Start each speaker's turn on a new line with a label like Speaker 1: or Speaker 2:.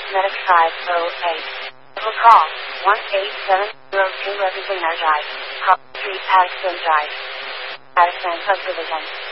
Speaker 1: Medic 508. Will call 18702 Representative Drive. Call 3 Addison Drive. Addison Subdivision.